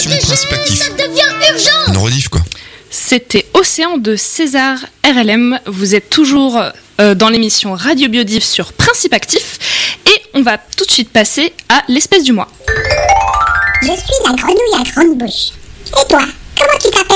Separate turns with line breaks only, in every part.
Principe actif.
Ça devient urgent.
Une rediff, quoi.
C'était Océan de César RLM. Vous êtes toujours dans l'émission Radio Biodiv sur Principe Actif. Et on va tout de suite passer à l'espèce du mois.
Je suis la grenouille à grande bouche. Et toi, comment tu t'appelles ?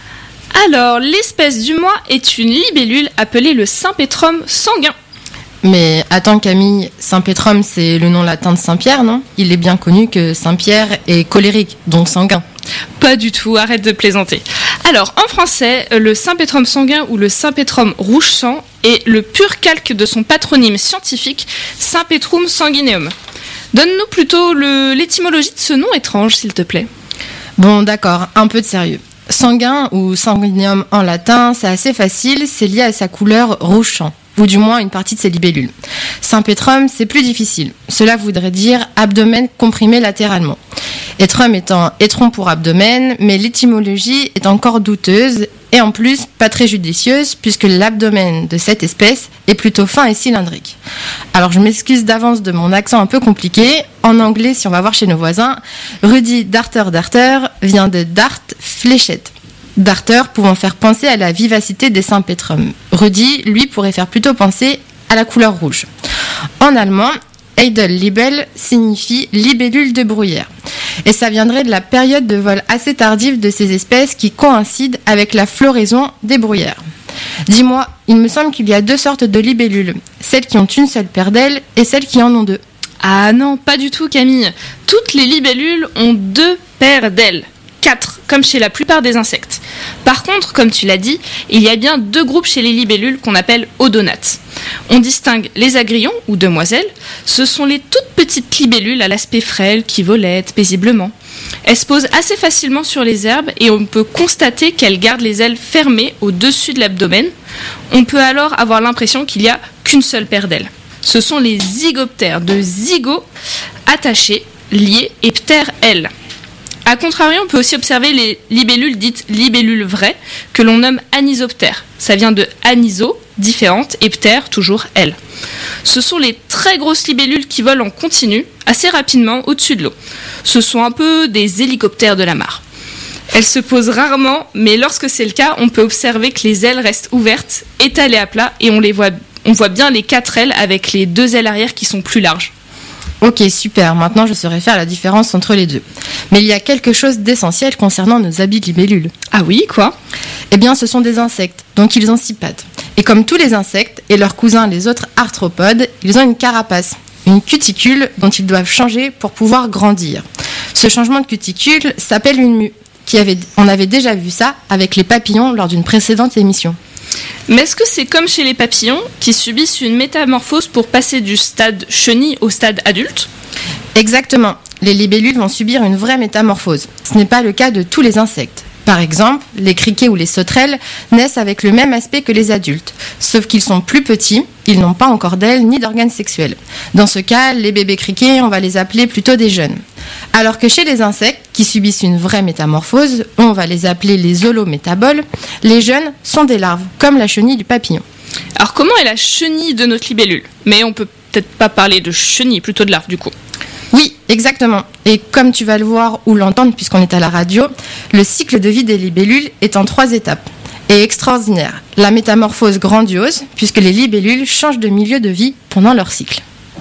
Alors, l'espèce du mois est une libellule appelée le Saint-Pétrum sanguin.
Mais attends Camille, Saint-Pétrum c'est le nom latin de Saint-Pierre, non ? Il est bien connu que Saint-Pierre est colérique, donc sanguin.
Pas du tout, arrête de plaisanter. Alors, en français, le Saint-Pétrum sanguin ou le Saint-Pétrum rouge sang est le pur calque de son patronyme scientifique, Saint-Pétrum sanguineum. Donne-nous plutôt l'étymologie de ce nom étrange, s'il te plaît.
Bon d'accord, un peu de sérieux. Sanguin ou sanguineum en latin, c'est assez facile, c'est lié à sa couleur rouge sang, ou du moins une partie de ses libellules. Saint-Pétrum, c'est plus difficile. Cela voudrait dire abdomen comprimé latéralement. Étrum étant étron pour abdomen, mais l'étymologie est encore douteuse et en plus pas très judicieuse puisque l'abdomen de cette espèce est plutôt fin et cylindrique. Alors je m'excuse d'avance de mon accent un peu compliqué. En anglais, si on va voir chez nos voisins, Rudy Darter vient de dart, fléchette. Darter pouvant faire penser à la vivacité des Saint-Pétrum. Rudy, lui, pourrait faire plutôt penser à la couleur rouge. En allemand, Eidellibel signifie libellule de bruyère. Et ça viendrait de la période de vol assez tardive de ces espèces qui coïncide avec la floraison des bruyères. Dis-moi, il me semble qu'il y a deux sortes de libellules, celles qui ont une seule paire d'ailes et celles qui en ont deux.
Ah non, pas du tout Camille. Toutes les libellules ont 2 paires d'ailes. 4, comme chez la plupart des insectes. Par contre, comme tu l'as dit, il y a bien 2 groupes chez les libellules qu'on appelle odonates. On distingue les agrillons, ou demoiselles. Ce sont les toutes petites libellules à l'aspect frêle qui volettent paisiblement. Elles se posent assez facilement sur les herbes et on peut constater qu'elles gardent les ailes fermées au-dessus de l'abdomen. On peut alors avoir l'impression qu'il n'y a qu'une seule paire d'ailes. Ce sont les zygoptères, de zygo, attachés, liés, et ptères, ailes. A contrario, on peut aussi observer les libellules dites libellules vraies, que l'on nomme anisoptères. Ça vient de aniso, différente, et ptère, toujours elle. Ce sont les très grosses libellules qui volent en continu, assez rapidement, au-dessus de l'eau. Ce sont un peu des hélicoptères de la mare. Elles se posent rarement, mais lorsque c'est le cas, on peut observer que les ailes restent ouvertes, étalées à plat, et on voit bien les 4 ailes avec les 2 ailes arrière qui sont plus larges.
Ok, super, maintenant je saurais faire la différence entre les deux. Mais il y a quelque chose d'essentiel concernant nos habits de libellules.
Ah oui, quoi ?
Eh bien, ce sont des insectes, donc ils ont 6 pattes. Et comme tous les insectes et leurs cousins les autres arthropodes, ils ont une carapace, une cuticule dont ils doivent changer pour pouvoir grandir. Ce changement de cuticule s'appelle une mue. On avait déjà vu ça avec les papillons lors d'une précédente émission.
Mais est-ce que c'est comme chez les papillons qui subissent une métamorphose pour passer du stade chenille au stade adulte ?
Exactement. Les libellules vont subir une vraie métamorphose. Ce n'est pas le cas de tous les insectes. Par exemple, les criquets ou les sauterelles naissent avec le même aspect que les adultes, sauf qu'ils sont plus petits, ils n'ont pas encore d'ailes ni d'organes sexuels. Dans ce cas, les bébés criquets, on va les appeler plutôt des jeunes. Alors que chez les insectes, qui subissent une vraie métamorphose, on va les appeler les holométaboles, les jeunes sont des larves, comme la chenille du papillon.
Alors comment est la chenille de notre libellule ? Mais on peut peut-être pas parler de chenille, plutôt de larve du coup.
Oui, exactement. Et comme tu vas le voir ou l'entendre puisqu'on est à la radio, le cycle de vie des libellules est en 3 étapes. Et extraordinaire. La métamorphose grandiose, puisque les libellules changent de milieu de vie pendant leur cycle.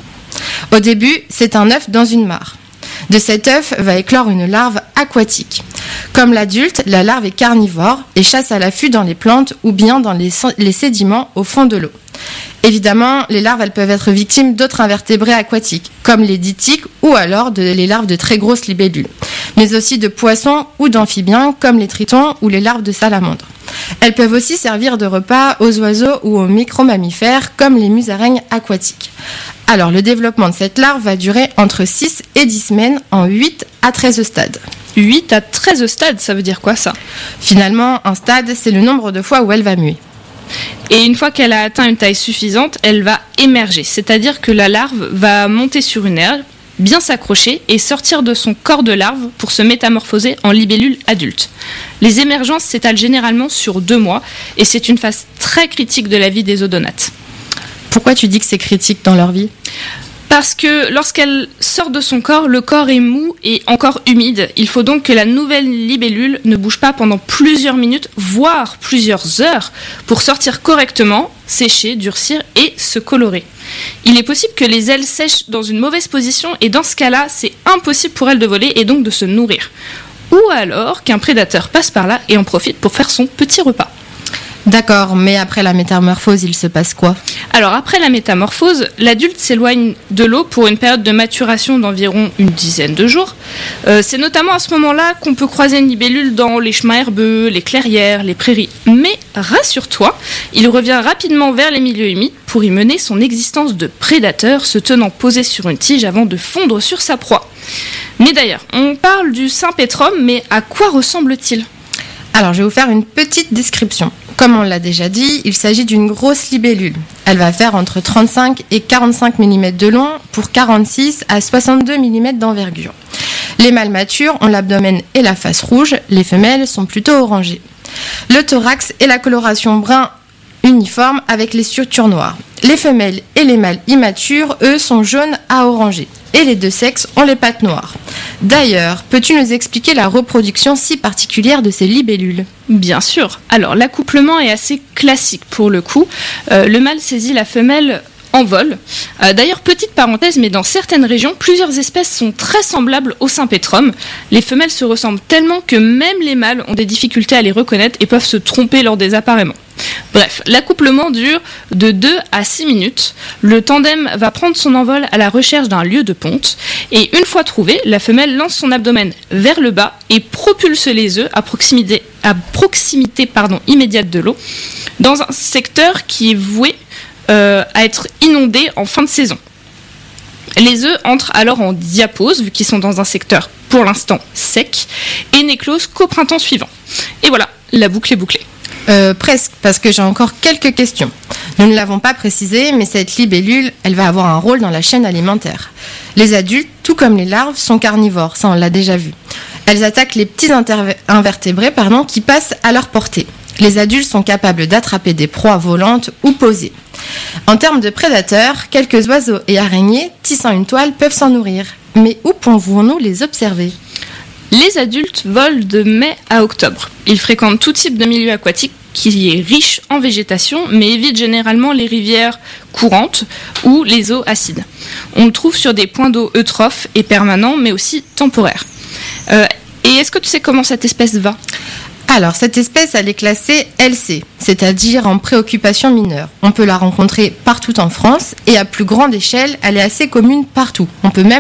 Au début, c'est un œuf dans une mare. De cet œuf va éclore une larve aquatique. Comme l'adulte, la larve est carnivore et chasse à l'affût dans les plantes ou bien dans les sédiments au fond de l'eau. Évidemment, les larves elles peuvent être victimes d'autres invertébrés aquatiques, comme les dittiques ou alors les larves de très grosses libellules, mais aussi de poissons ou d'amphibiens, comme les tritons ou les larves de salamandres. Elles peuvent aussi servir de repas aux oiseaux ou aux micro-mammifères, comme les musaraignes aquatiques. Alors, le développement de cette larve va durer entre 6 et 10 semaines en 8 à 13 stades.
8 à 13 stades, ça veut dire quoi ça ?
Finalement, un stade, c'est le nombre de fois où elle va muer.
Et une fois qu'elle a atteint une taille suffisante, elle va émerger, c'est-à-dire que la larve va monter sur une herbe, bien s'accrocher et sortir de son corps de larve pour se métamorphoser en libellule adulte. Les émergences s'étalent généralement sur 2 mois et c'est une phase très critique de la vie des odonates.
Pourquoi tu dis que c'est critique dans leur vie ?
Parce que lorsqu'elle sort de son corps, le corps est mou et encore humide. Il faut donc que la nouvelle libellule ne bouge pas pendant plusieurs minutes, voire plusieurs heures, pour sortir correctement, sécher, durcir et se colorer. Il est possible que les ailes sèchent dans une mauvaise position et dans ce cas-là, c'est impossible pour elles de voler et donc de se nourrir. Ou alors qu'un prédateur passe par là et en profite pour faire son petit repas.
D'accord, mais après la métamorphose, il se passe quoi ?
Alors après la métamorphose, l'adulte s'éloigne de l'eau pour une période de maturation d'environ une dizaine de jours. C'est notamment à ce moment-là qu'on peut croiser une libellule dans les chemins herbeux, les clairières, les prairies. Mais rassure-toi, il revient rapidement vers les milieux humides pour y mener son existence de prédateur, se tenant posé sur une tige avant de fondre sur sa proie. Mais d'ailleurs, on parle du Sympétrum, mais à quoi ressemble-t-il ?
Alors, je vais vous faire une petite description. Comme on l'a déjà dit, il s'agit d'une grosse libellule. Elle va faire entre 35 et 45 mm de long pour 46 à 62 mm d'envergure. Les mâles matures ont l'abdomen et la face rouge, les femelles sont plutôt orangées. Le thorax et la coloration brun uniforme avec les structures noires. Les femelles et les mâles immatures, eux, sont jaunes à orangés. Et les deux sexes ont les pattes noires. D'ailleurs, peux-tu nous expliquer la reproduction si particulière de ces libellules ?
Bien sûr. Alors, l'accouplement est assez classique pour le coup. Le mâle saisit la femelle en vol. D'ailleurs, petite parenthèse, mais dans certaines régions, plusieurs espèces sont très semblables au Sympétrum. Les femelles se ressemblent tellement que même les mâles ont des difficultés à les reconnaître et peuvent se tromper lors des appareillements. Bref, l'accouplement dure de 2 à 6 minutes. Le tandem va prendre son envol à la recherche d'un lieu de ponte. Et une fois trouvé, la femelle lance son abdomen vers le bas et propulse les œufs à proximité immédiate de l'eau, dans un secteur qui est voué à être inondé en fin de saison. Les œufs entrent alors en diapause, vu qu'ils sont dans un secteur pour l'instant sec, et n'éclosent qu'au printemps suivant. Et voilà, la boucle est bouclée.
Presque, parce que j'ai encore quelques questions. Nous ne l'avons pas précisé, mais cette libellule, elle va avoir un rôle dans la chaîne alimentaire. Les adultes, tout comme les larves, sont carnivores, ça on l'a déjà vu. Elles attaquent les petits invertébrés qui passent à leur portée. Les adultes sont capables d'attraper des proies volantes ou posées. En termes de prédateurs, quelques oiseaux et araignées tissant une toile peuvent s'en nourrir. Mais où pouvons-nous les observer ?
Les adultes volent de mai à octobre. Ils fréquentent tout type de milieu aquatique qui est riche en végétation, mais évitent généralement les rivières courantes ou les eaux acides. On le trouve sur des points d'eau eutrophes et permanents, mais aussi temporaires. Et est-ce que tu sais comment cette espèce va ?
Alors, cette espèce, elle est classée LC, c'est-à-dire en préoccupation mineure. On peut la rencontrer partout en France et à plus grande échelle, elle est assez commune partout. On peut même